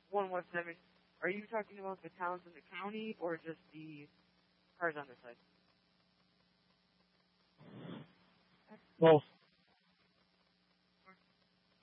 117. Are you talking about the towns in the county or just the cars on the side? Both.